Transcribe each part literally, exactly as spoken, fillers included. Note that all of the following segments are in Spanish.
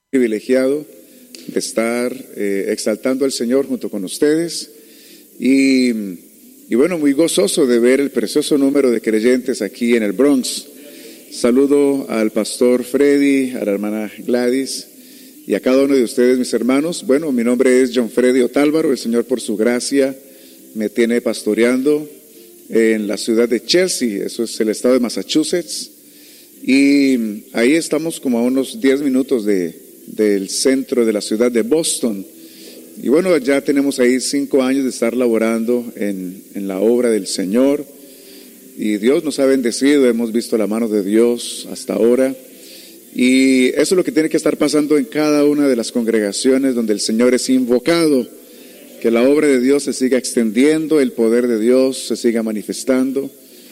Privilegiado de estar eh, exaltando al Señor junto con ustedes y, y bueno, muy gozoso de ver el precioso número de creyentes aquí en el Bronx. Saludo al pastor Freddy, a la hermana Gladys y a cada uno de ustedes, mis hermanos. Bueno, mi nombre es John Freddy Otálvaro. El Señor por su gracia me tiene pastoreando en la ciudad de Chelsea, eso es el estado de Massachusetts, y ahí estamos como a unos diez minutos de, del centro de la ciudad de Boston. Y bueno, ya tenemos ahí cinco años de estar laborando en, en la obra del Señor, y Dios nos ha bendecido, hemos visto la mano de Dios hasta ahora, y eso es lo que tiene que estar pasando en cada una de las congregaciones donde el Señor es invocado. Que la obra de Dios se siga extendiendo, el poder de Dios se siga manifestando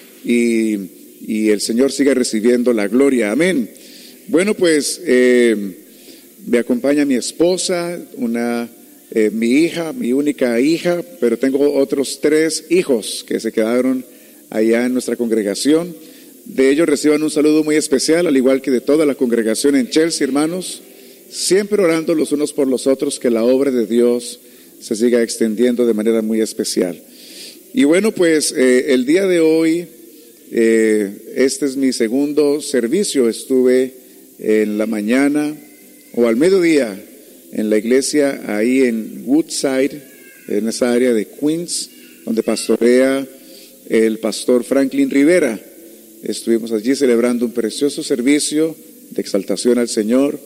y, y el Señor siga recibiendo la gloria. Amén. Bueno, pues eh, me acompaña mi esposa, una, eh, mi hija, mi única hija, pero tengo otros tres hijos que se quedaron allá en nuestra congregación. De ellos reciban un saludo muy especial, al igual que de toda la congregación en Chelsea, hermanos, siempre orando los unos por los otros, que la obra de Dios se siga extendiendo de manera muy especial. Y bueno, pues eh, el día de hoy, eh, este es mi segundo servicio. Estuve en la mañana o al mediodía en la iglesia ahí en Woodside, en esa área de Queens, donde pastorea el pastor Franklin Rivera. Estuvimos allí celebrando un precioso servicio de exaltación al Señor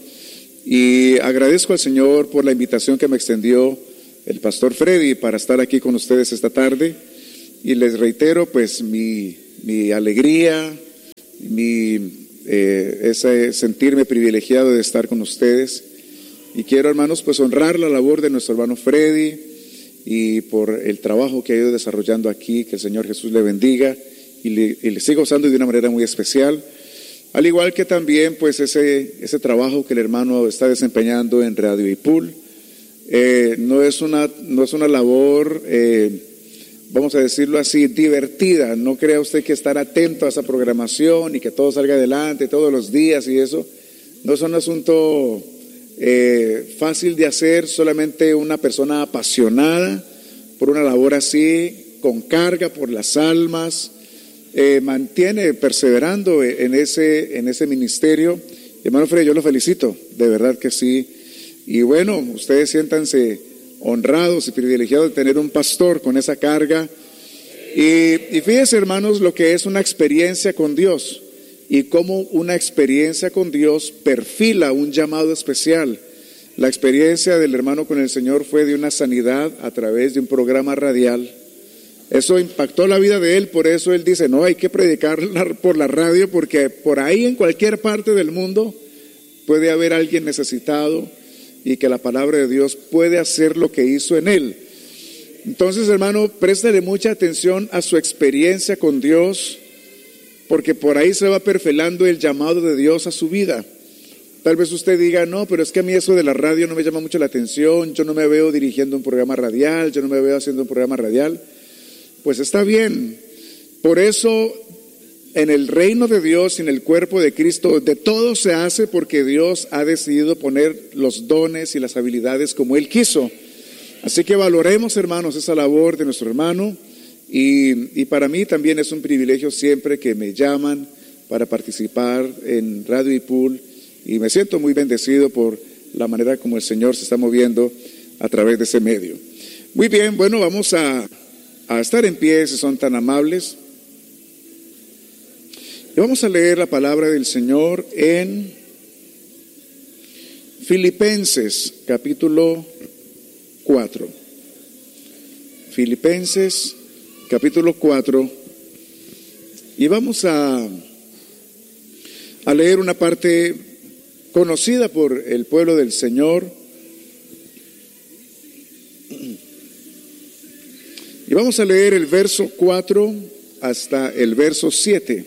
y agradezco al Señor por la invitación que me extendió el pastor Freddy para estar aquí con ustedes esta tarde, y les reitero pues mi, mi alegría, mi eh, ese sentirme privilegiado de estar con ustedes, y quiero, hermanos, pues honrar la labor de nuestro hermano Freddy y por el trabajo que ha ido desarrollando aquí. Que el Señor Jesús le bendiga y le, y le siga usando de una manera muy especial, al igual que también pues ese, ese trabajo que el hermano está desempeñando en Radio Ipul. Eh, no es una no es una labor, eh, vamos a decirlo así, divertida. No crea usted que estar atento a esa programación y que todo salga adelante todos los días y eso no es un asunto eh, fácil de hacer. Solamente una persona apasionada por una labor así, con carga por las almas, eh, mantiene perseverando en ese en ese ministerio. Hermano Freddy, yo lo felicito, de verdad que sí. Y bueno, ustedes siéntanse honrados y privilegiados de tener un pastor con esa carga. Y, y fíjense, hermanos, lo que es una experiencia con Dios y cómo una experiencia con Dios perfila un llamado especial. La experiencia del hermano con el Señor fue de una sanidad a través de un programa radial. Eso impactó la vida de él, por eso él dice, no, hay que predicar por la radio, porque por ahí en cualquier parte del mundo puede haber alguien necesitado y que la palabra de Dios puede hacer lo que hizo en él. Entonces, hermano, préstale mucha atención a su experiencia con Dios, porque por ahí se va perfilando el llamado de Dios a su vida. Tal vez usted diga, no, pero es que a mí eso de la radio no me llama mucho la atención, yo no me veo dirigiendo un programa radial, yo no me veo haciendo un programa radial. Pues está bien. Por eso, en el reino de Dios y en el cuerpo de Cristo, de todo se hace porque Dios ha decidido poner los dones y las habilidades como Él quiso. Así que valoremos, hermanos, esa labor de nuestro hermano, y, y para mí también es un privilegio siempre que me llaman para participar en Radio Ipul, y me siento muy bendecido por la manera como el Señor se está moviendo a través de ese medio. Muy bien, bueno, vamos a, a estar en pie si son tan amables. Y vamos a leer la palabra del Señor en Filipenses capítulo cuatro. Filipenses capítulo cuatro. Y vamos a, a leer una parte conocida por el pueblo del Señor. Y vamos a leer el verso cuatro hasta el verso siete.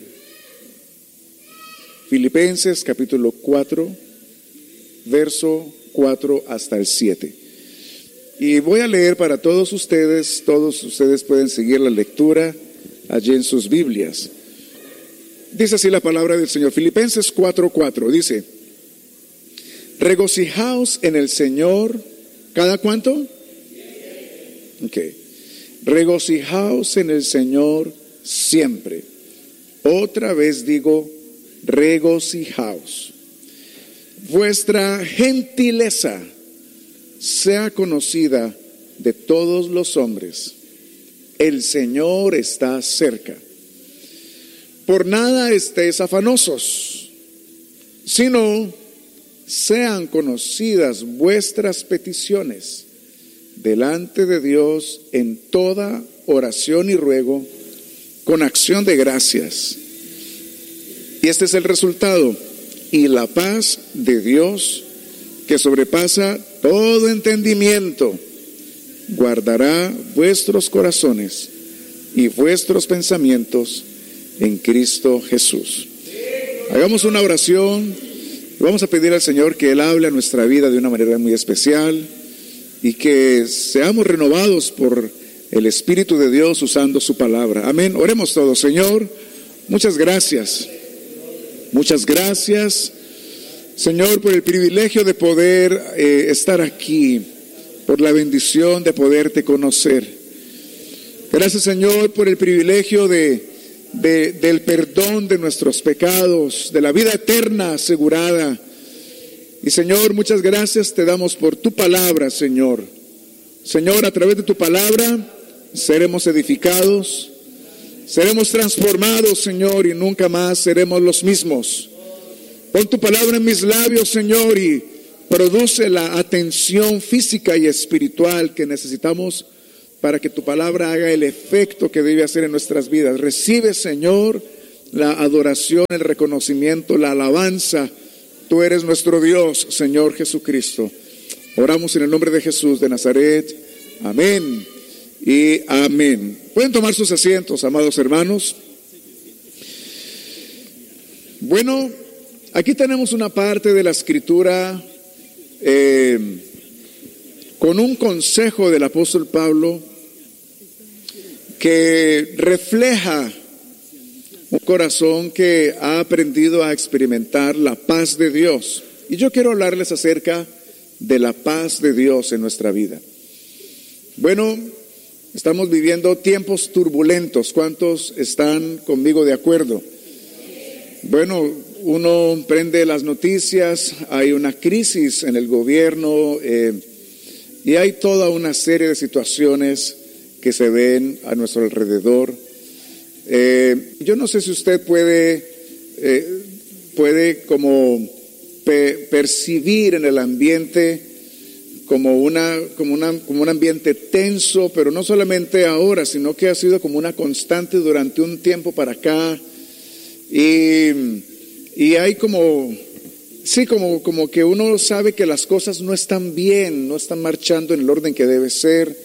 Filipenses capítulo cuatro, verso cuatro hasta el siete. Y voy a leer para todos ustedes, todos ustedes pueden seguir la lectura allí en sus Biblias. Dice así la palabra del Señor, Filipenses cuatro, cuatro, dice: Regocijaos en el Señor. ¿Cada cuánto? Ok. Regocijaos en el Señor siempre. Otra vez digo, regocijaos. Vuestra gentileza sea conocida de todos los hombres. El Señor está cerca. Por nada estéis afanosos, sino sean conocidas vuestras peticiones delante de Dios en toda oración y ruego con acción de gracias. Y este es el resultado. Y la paz de Dios, que sobrepasa todo entendimiento, guardará vuestros corazones y vuestros pensamientos en Cristo Jesús. Hagamos una oración. Vamos a pedir al Señor que Él hable a nuestra vida de una manera muy especial y que seamos renovados por el Espíritu de Dios usando su palabra. Amén. Oremos todos. Señor, muchas gracias. Muchas gracias, Señor, por el privilegio de poder eh, estar aquí, por la bendición de poderte conocer. Gracias, Señor, por el privilegio de, de, del perdón de nuestros pecados, de la vida eterna asegurada. Y, Señor, muchas gracias te damos por tu palabra, Señor. Señor, a través de tu palabra seremos edificados, seremos transformados, Señor, y nunca más seremos los mismos. Pon tu palabra en mis labios, Señor, y produce la atención física y espiritual que necesitamos para que tu palabra haga el efecto que debe hacer en nuestras vidas. Recibe, Señor, la adoración, el reconocimiento, la alabanza. Tú eres nuestro Dios, Señor Jesucristo. Oramos en el nombre de Jesús de Nazaret. Amén y amén. Pueden tomar sus asientos, amados hermanos. Bueno, aquí tenemos una parte de la Escritura eh, con un consejo del apóstol Pablo que refleja un corazón que ha aprendido a experimentar la paz de Dios. Y yo quiero hablarles acerca de la paz de Dios en nuestra vida. Bueno, estamos viviendo tiempos turbulentos. ¿Cuántos están conmigo de acuerdo? Bueno, uno prende las noticias, hay una crisis en el gobierno eh, y hay toda una serie de situaciones que se ven a nuestro alrededor. Eh, yo no sé si usted puede, eh, puede como pe- percibir en el ambiente como una, como una, como un ambiente tenso, pero no solamente ahora, sino que ha sido como una constante durante un tiempo para acá. Y, y hay como, sí, como, como que uno sabe que las cosas no están bien, no están marchando en el orden que debe ser.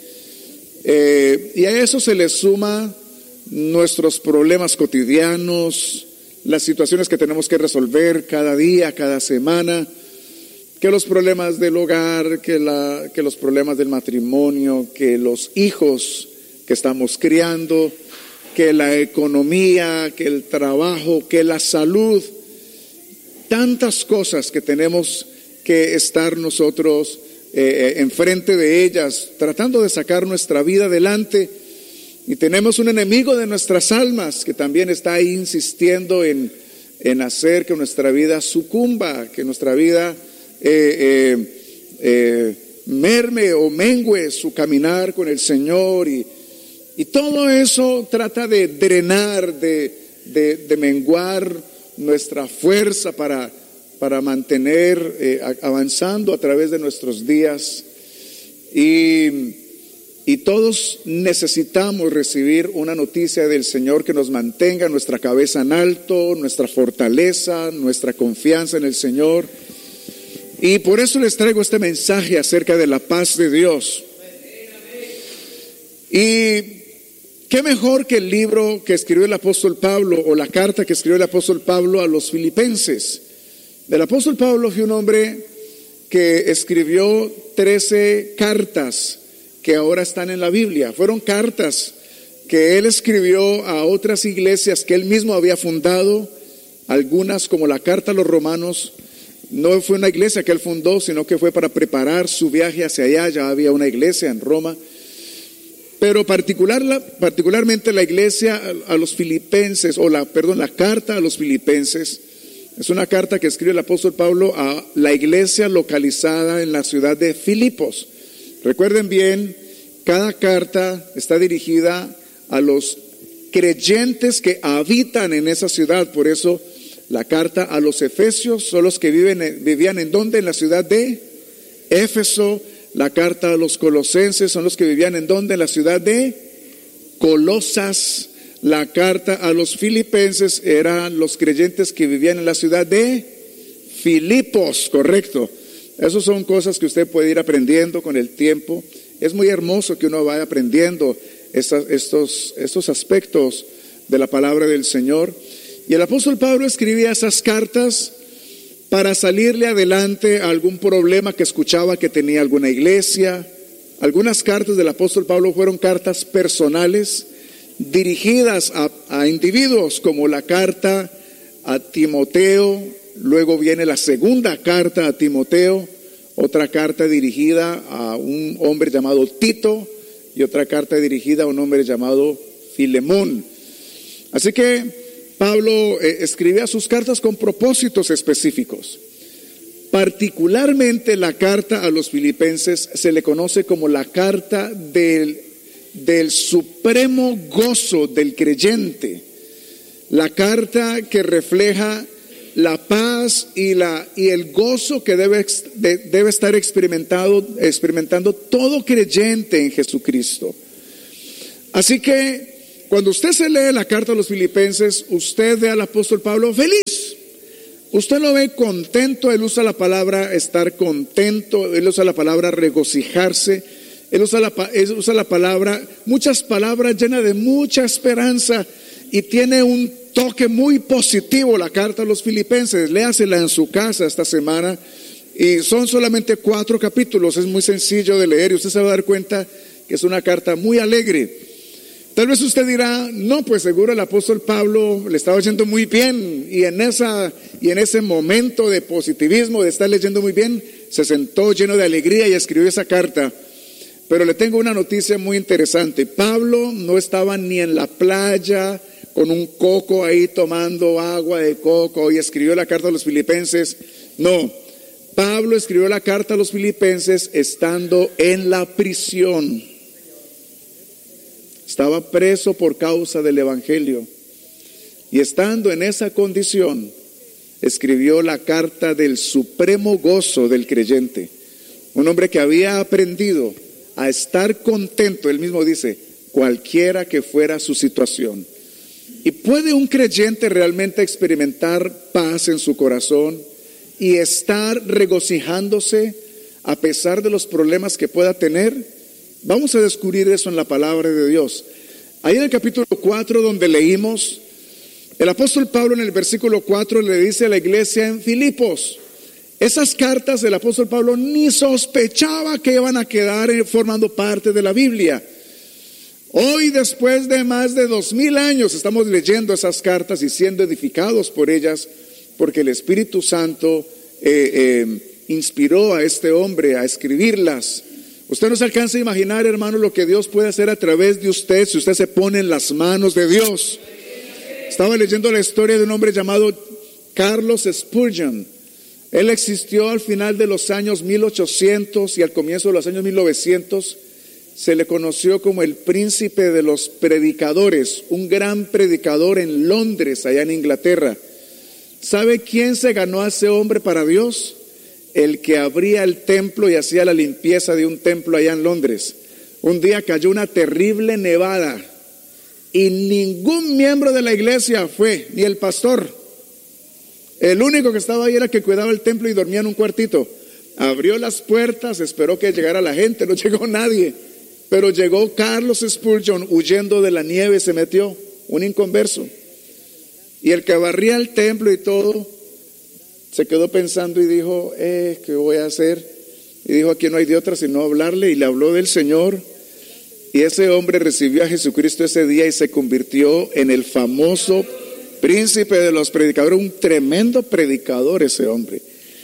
Eh, y a eso se le suma nuestros problemas cotidianos, las situaciones que tenemos que resolver cada día, cada semana, que los problemas del hogar, que, la, que los problemas del matrimonio, que los hijos que estamos criando, que la economía, que el trabajo, que la salud, tantas cosas que tenemos que estar nosotros eh, enfrente de ellas, tratando de sacar nuestra vida adelante. Y tenemos un enemigo de nuestras almas que también está ahí insistiendo en, en hacer que nuestra vida sucumba, que nuestra vida eh, eh, eh, merme o mengue su caminar con el Señor. Y, y todo eso trata de drenar, de, de, de menguar nuestra fuerza para, para mantener eh, avanzando a través de nuestros días. Y Y todos necesitamos recibir una noticia del Señor que nos mantenga nuestra cabeza en alto, nuestra fortaleza, nuestra confianza en el Señor. Y por eso les traigo este mensaje acerca de la paz de Dios. Y qué mejor que el libro que escribió el apóstol Pablo, o la carta que escribió el apóstol Pablo a los filipenses. El apóstol Pablo fue un hombre que escribió trece cartas que ahora están en la Biblia. Fueron cartas que él escribió a otras iglesias que él mismo había fundado, algunas como la carta a los romanos No fue una iglesia que él fundó, sino que fue para preparar su viaje hacia allá. Ya había una iglesia en Roma. Pero particular, particularmente la iglesia a los filipenses, o la, perdón, la carta a los filipenses, es una carta que escribe el apóstol Pablo a la iglesia localizada en la ciudad de Filipos. Recuerden bien, cada carta está dirigida a los creyentes que habitan en esa ciudad. Por eso la carta a los efesios son los que viven, vivían en ¿dónde? En la ciudad de Éfeso. La carta a los colosenses son los que vivían en ¿dónde? En la ciudad de Colosas. La carta a los filipenses eran los creyentes que vivían en la ciudad de Filipos, correcto. Esas son cosas que usted puede ir aprendiendo con el tiempo. Es muy hermoso que uno vaya aprendiendo estos, estos, estos aspectos de la palabra del Señor. Y el apóstol Pablo escribía esas cartas para salirle adelante a algún problema que escuchaba que tenía alguna iglesia. Algunas cartas del apóstol Pablo fueron cartas personales dirigidas a, a individuos, como la carta a Timoteo. Luego viene la segunda carta a Timoteo, otra carta dirigida a un hombre llamado Tito y otra carta dirigida a un hombre llamado Filemón. Así que Pablo eh, escribía sus cartas con propósitos específicos. Particularmente la carta a los filipenses se le conoce como la carta del, del supremo gozo del creyente. La carta que refleja la paz y, la, y el gozo que debe, de, debe estar experimentado, experimentando todo creyente en Jesucristo. Así que cuando usted se lee la carta a los filipenses, usted ve al apóstol Pablo feliz. Usted lo ve contento. Él usa la palabra estar contento, él usa la palabra regocijarse, él usa la, él usa la palabra, muchas palabras llenas de mucha esperanza, y tiene un toque muy positivo la carta a los filipenses. Léasela en su casa esta semana, y son solamente cuatro capítulos, es muy sencillo de leer y usted se va a dar cuenta que es una carta muy alegre. Tal vez usted dirá, no, pues seguro el apóstol Pablo le estaba yendo muy bien, y en esa y en ese momento de positivismo, de estar leyendo muy bien, se sentó lleno de alegría y escribió esa carta. Pero le tengo una noticia muy interesante. Pablo no estaba ni en la playa con un coco ahí tomando agua de coco y escribió la carta a los filipenses. No, Pablo escribió la carta a los filipenses estando en la prisión. Estaba preso por causa del evangelio, y estando en esa condición escribió la carta del supremo gozo del creyente. Un hombre que había aprendido a estar contento, él mismo dice, cualquiera que fuera su situación. ¿Y puede un creyente realmente experimentar paz en su corazón y estar regocijándose a pesar de los problemas que pueda tener? Vamos a descubrir eso en la palabra de Dios. Ahí en el capítulo cuatro, donde leímos, el apóstol Pablo en el versículo cuatro le dice a la iglesia en Filipos, esas cartas del apóstol Pablo ni sospechaba que iban a quedar formando parte de la Biblia. Hoy, después de más de dos mil años, estamos leyendo esas cartas y siendo edificados por ellas, porque el Espíritu Santo eh, eh, inspiró a este hombre a escribirlas. Usted no se alcanza a imaginar, hermano, lo que Dios puede hacer a través de usted si usted se pone en las manos de Dios. Estaba leyendo la historia de un hombre llamado Carlos Spurgeon. Él existió al final de los años mil ochocientos y al comienzo de los años mil novecientos. Se le conoció como el príncipe de los predicadores, un gran predicador en Londres, allá en Inglaterra. ¿Sabe quién se ganó a ese hombre para Dios? El que abría el templo y hacía la limpieza de un templo allá en Londres. Un día cayó una terrible nevada y ningún miembro de la iglesia fue, ni el pastor. El único que estaba ahí era el que cuidaba el templo y dormía en un cuartito. Abrió las puertas, esperó que llegara la gente, no llegó nadie. Pero llegó Carlos Spurgeon huyendo de la nieve, se metió, un inconverso. Y el que barría el templo y todo, se quedó pensando y dijo, eh, ¿qué voy a hacer? Y dijo, aquí no hay de otra sino hablarle, y le habló del Señor. Y ese hombre recibió a Jesucristo ese día y se convirtió en el famoso príncipe de los predicadores, un tremendo predicador ese hombre.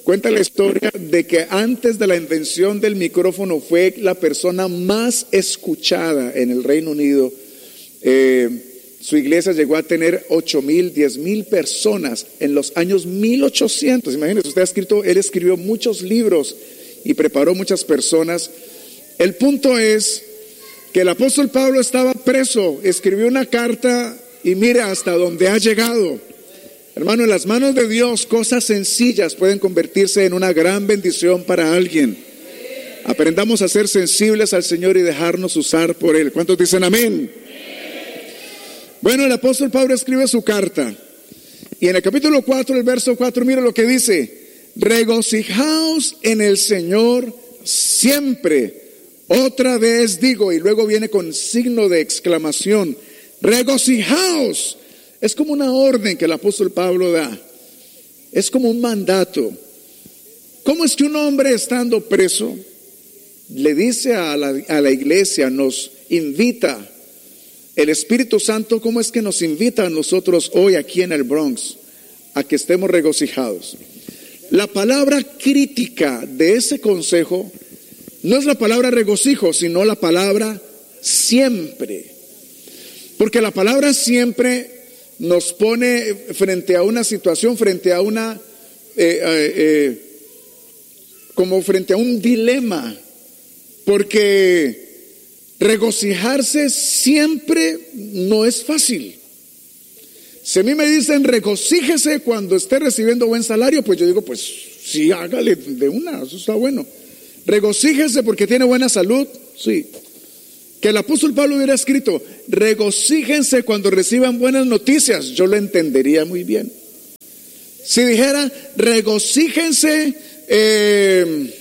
cuenta la historia de que antes de la invención del micrófono fue la persona más escuchada en el Reino Unido. Eh, su iglesia llegó a tener ocho mil, diez mil personas en los años mil ochocientos. Imagínense, usted ha escrito, él escribió muchos libros y preparó muchas personas. El punto es que el apóstol Pablo estaba preso, escribió una carta y mira hasta dónde ha llegado. Hermano, en las manos de Dios, cosas sencillas pueden convertirse en una gran bendición para alguien. Aprendamos a ser sensibles al Señor y dejarnos usar por Él. ¿Cuántos dicen amén? Bueno, el apóstol Pablo escribe su carta. Y en el capítulo cuatro, el verso cuatro, mira lo que dice: regocijaos en el Señor siempre. Otra vez digo, y luego viene con signo de exclamación, regocijaos. Es como una orden que el apóstol Pablo da. Es como un mandato. ¿Cómo es que un hombre estando preso le dice a la, a la iglesia, nos invita, el Espíritu Santo, cómo es que nos invita a nosotros hoy aquí en el Bronx a que estemos regocijados? La palabra crítica de ese consejo no es la palabra regocijo, sino la palabra siempre. Porque la palabra siempre nos pone frente a una situación, frente a una, eh, eh, eh, como frente a un dilema. Porque regocijarse siempre no es fácil. Si a mí me dicen regocíjese cuando esté recibiendo buen salario, pues yo digo, pues sí, hágale de una, eso está bueno. Regocíjese porque tiene buena salud, sí. Que el apóstol Pablo hubiera escrito, regocíjense cuando reciban buenas noticias, yo lo entendería muy bien. Si dijera, regocíjense eh,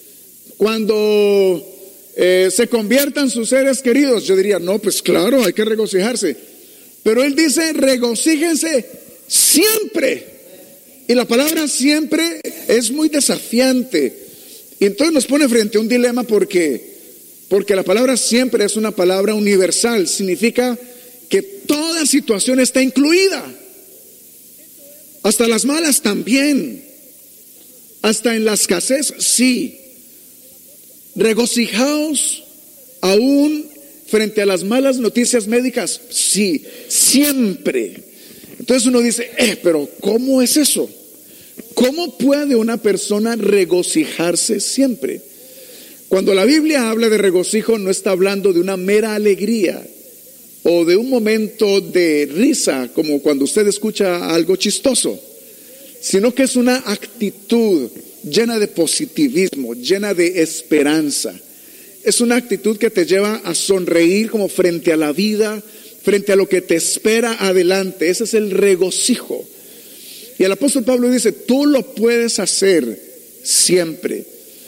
cuando eh, se conviertan sus seres queridos, yo diría, no, pues claro, hay que regocijarse. Pero él dice, regocíjense siempre. Y la palabra siempre es muy desafiante. Y entonces nos pone frente a un dilema porque, porque la palabra siempre es una palabra universal. Significa que toda situación está incluida. Hasta las malas también. Hasta en la escasez, sí. Regocijaos aún frente a las malas noticias médicas, sí, siempre. Entonces uno dice, eh, pero ¿cómo es eso? ¿Cómo puede una persona regocijarse siempre? Cuando la Biblia habla de regocijo, no está hablando de una mera alegría o de un momento de risa, como cuando usted escucha algo chistoso, sino que es una actitud llena de positivismo, llena de esperanza. Es una actitud que te lleva a sonreír como frente a la vida, frente a lo que te espera adelante. Ese es el regocijo. Y el apóstol Pablo dice, tú lo puedes hacer siempre.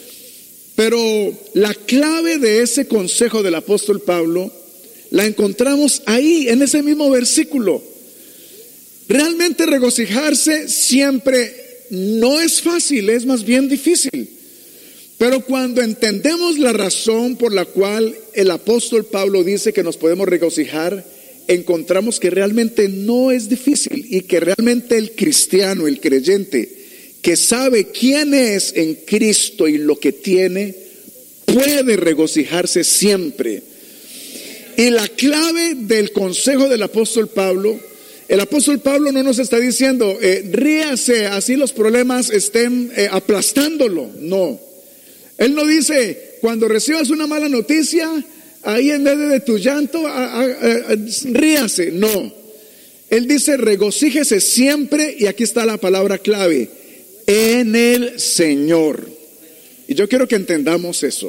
Pero la clave de ese consejo del apóstol Pablo la encontramos ahí, en ese mismo versículo. Realmente regocijarse siempre no es fácil, es más bien difícil. Pero cuando entendemos la razón por la cual el apóstol Pablo dice que nos podemos regocijar, encontramos que realmente no es difícil y que realmente el cristiano, el creyente, que sabe quién es en Cristo y lo que tiene, puede regocijarse siempre. Y la clave del consejo del apóstol Pablo, el apóstol Pablo no nos está diciendo, eh, ríase, así los problemas estén eh, aplastándolo, no. Él no dice, cuando recibas una mala noticia, ahí en medio de tu llanto, a, a, a, ríase. No. Él dice, regocíjese siempre, y aquí está la palabra clave, en el Señor. Y yo quiero que entendamos eso.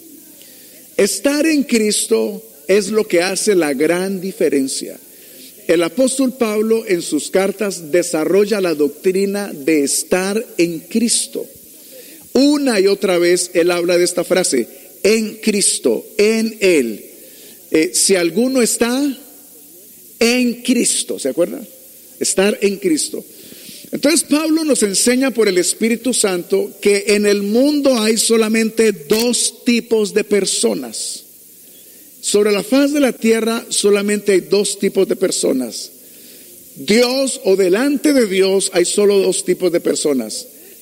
Estar en Cristo es lo que hace la gran diferencia. El apóstol Pablo en sus cartas desarrolla la doctrina de estar en Cristo. Una y otra vez él habla de esta frase, en Cristo, en Él. Eh, si alguno está en Cristo, ¿se acuerdan? Estar en Cristo. Entonces Pablo nos enseña por el Espíritu Santo que en el mundo hay solamente dos tipos de personas. Sobre la faz de la tierra solamente hay dos tipos de personas. Dios, o delante de Dios hay solo dos tipos de personas.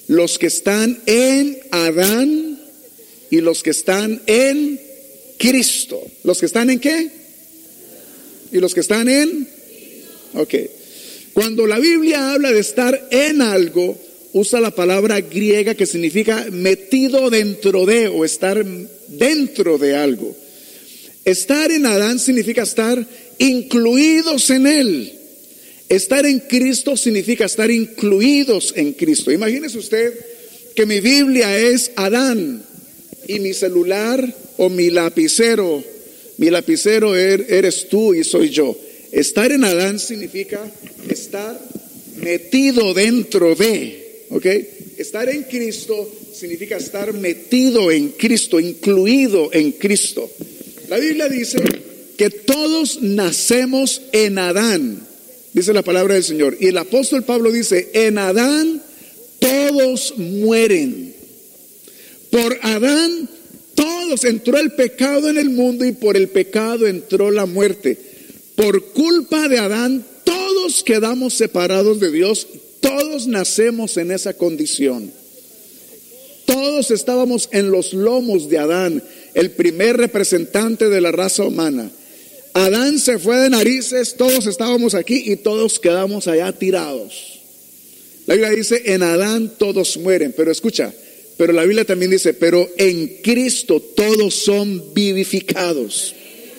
los que están en Adán y los que están en Cristo. ¿Los que están en qué? ¿Y los que están en? Ok. Cuando la Biblia habla de estar en algo, usa la palabra griega que significa metido dentro de, o estar dentro de algo. Estar en Adán significa estar incluidos en él. Estar en Cristo significa estar incluidos en Cristo. Imagínese usted que mi Biblia es Adán y mi celular o mi lapicero, mi lapicero eres tú y soy yo. Estar en Adán significa estar metido dentro de, ¿ok? Estar en Cristo significa estar metido en Cristo, incluido en Cristo. La Biblia dice que todos nacemos en Adán, dice la palabra del Señor. Y el apóstol Pablo dice, en Adán todos mueren. Por Adán todos entró el pecado en el mundo y por el pecado entró la muerte. Por culpa de Adán todos quedamos separados de Dios, todos nacemos en esa condición. Todos estábamos en los lomos de Adán, el primer representante de la raza humana. Adán se fue de narices, todos estábamos aquí y todos quedamos allá tirados. La Biblia dice, en Adán todos mueren, pero escucha, pero la Biblia también dice, pero en Cristo todos son vivificados.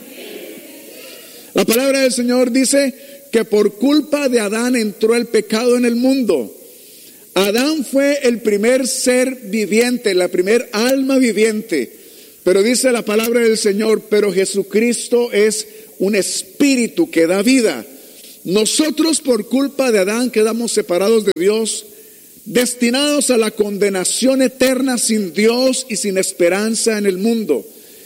La palabra del Señor dice que por culpa de Adán entró el pecado en el mundo. Adán fue el primer ser viviente, la primer alma viviente. Pero dice la palabra del Señor, pero Jesucristo es un espíritu que da vida. Nosotros por culpa de Adán quedamos separados de Dios, destinados a la condenación eterna sin Dios y sin esperanza en el mundo.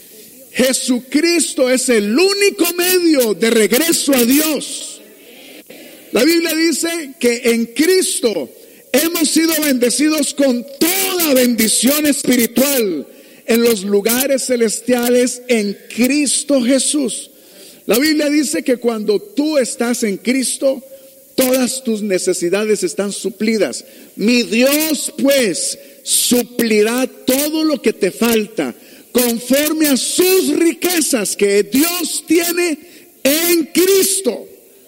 Jesucristo es el único medio de regreso a Dios. La Biblia dice que en Cristo hemos sido bendecidos con toda bendición espiritual en los lugares celestiales en Cristo Jesús. La Biblia dice que cuando tú estás en Cristo, todas tus necesidades están suplidas. Mi Dios pues suplirá todo lo que te falta conforme a sus riquezas que Dios tiene en Cristo.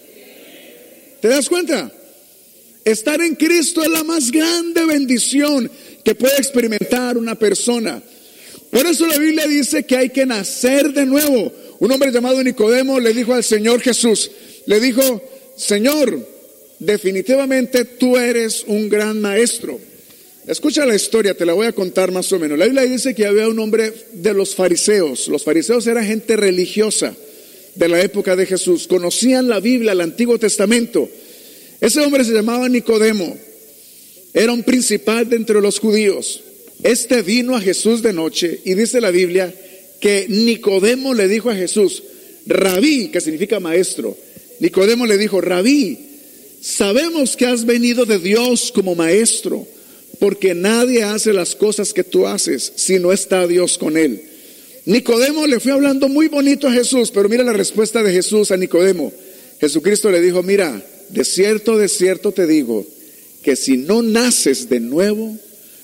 ¿Te das cuenta? Estar en Cristo es la más grande bendición que puede experimentar una persona. Por eso la Biblia dice que hay que nacer de nuevo. Un hombre llamado Nicodemo le dijo al Señor Jesús, le dijo, Señor, definitivamente tú eres un gran maestro. Escucha la historia, te la voy a contar más o menos. La Biblia dice que había un hombre de los fariseos. Los fariseos eran gente religiosa de la época de Jesús. Conocían la Biblia, el Antiguo Testamento. Ese hombre se llamaba Nicodemo. Era un principal de entre los judíos. Este vino a Jesús de noche y dice la Biblia que Nicodemo le dijo a Jesús, Rabí, que significa maestro. Nicodemo le dijo, Rabí, sabemos que has venido de Dios como maestro, porque nadie hace las cosas que tú haces si no está Dios con él. Nicodemo le fue hablando muy bonito a Jesús, pero mira la respuesta de Jesús a Nicodemo. Jesucristo le dijo, mira, de cierto, de cierto te digo, que si no naces de nuevo,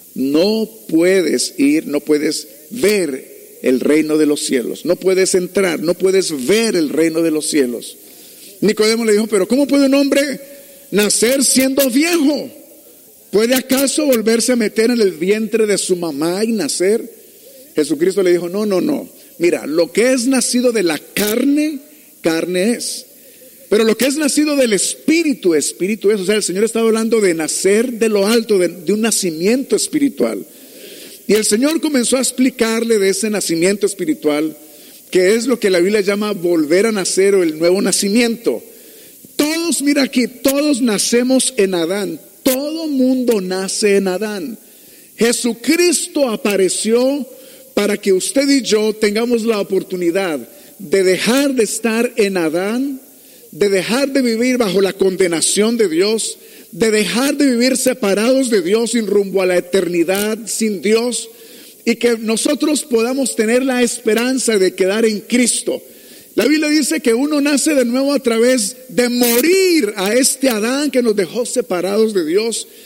no puedes ir, no puedes ver el reino de los cielos, no puedes entrar, no puedes ver el reino de los cielos. Nicodemo le dijo, pero ¿cómo puede un hombre nacer siendo viejo? ¿Puede acaso volverse a meter en el vientre de su mamá y nacer? Jesucristo le dijo, no, no, no. Mira, lo que es nacido de la carne, carne es. Pero lo que es nacido del Espíritu, Espíritu es. O sea, el Señor estaba hablando de nacer de lo alto, de, de un nacimiento espiritual. Y el Señor comenzó a explicarle de ese nacimiento espiritual, que es lo que la Biblia llama volver a nacer o el nuevo nacimiento. Todos, mira aquí, todos nacemos en Adán. Todo mundo nace en Adán. Jesucristo apareció para que usted y yo tengamos la oportunidad de dejar de estar en Adán, de dejar de vivir bajo la condenación de Dios, de dejar de vivir separados de Dios sin rumbo a la eternidad sin Dios, y que nosotros podamos tener la esperanza de quedar en Cristo. La Biblia dice que uno nace de nuevo a través de morir a este Adán que nos dejó separados de Dios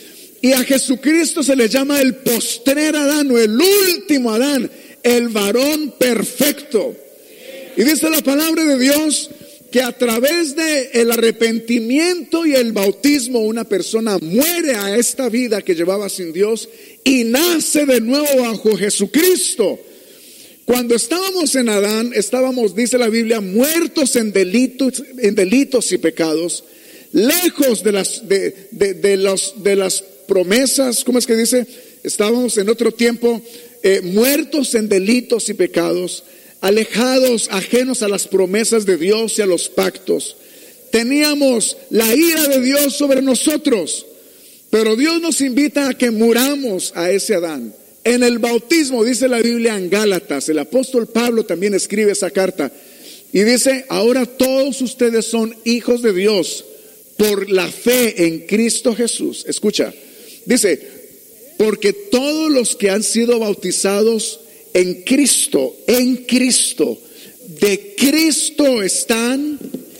Y a Jesucristo se le llama el postrer Adán o el último Adán, el varón perfecto. Y dice la palabra de Dios que a través del arrepentimiento y el bautismo una persona muere a esta vida que llevaba sin Dios y nace de nuevo bajo Jesucristo. Cuando estábamos en Adán, estábamos, dice la Biblia, muertos en delitos, en delitos y pecados, lejos de las, de, de, de los, de las promesas. ¿Cómo es que dice? Estábamos en otro tiempo eh, muertos en delitos y pecados, alejados, ajenos a las promesas de Dios y a los pactos. Teníamos la ira de Dios sobre nosotros, pero Dios nos invita a que muramos a ese Adán. En el bautismo, dice la Biblia en Gálatas, el apóstol Pablo también escribe esa carta y dice: ahora todos ustedes son hijos de Dios por la fe en Cristo Jesús. Escucha, dice: porque todos los que han sido bautizados en Cristo, en Cristo, de Cristo están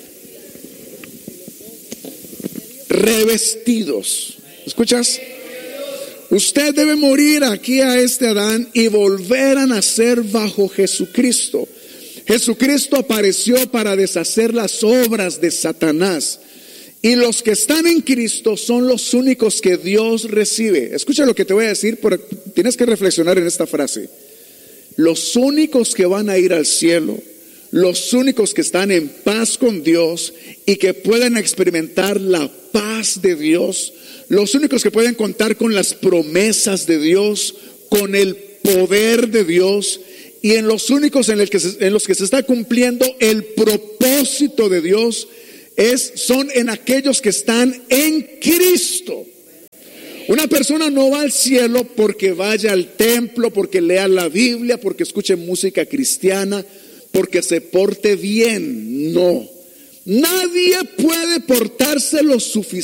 revestidos. ¿Escuchas? Usted debe morir aquí a este Adán y volver a nacer bajo Jesucristo. Jesucristo apareció para deshacer las obras de Satanás. Y los que están en Cristo son los únicos que Dios recibe. Escucha lo que te voy a decir, pero tienes que reflexionar en esta frase. Los únicos que van a ir al cielo, los únicos que están en paz con Dios y que pueden experimentar la paz de Dios, los únicos que pueden contar con las promesas de Dios, con el poder de Dios, y en los únicos en, el que se, en los que se está cumpliendo el propósito de Dios, es, son en aquellos que están en Cristo. Una persona no va al cielo porque vaya al templo, porque lea la Biblia, porque escuche música cristiana, porque se porte bien. No. Nadie puede portarse lo suficiente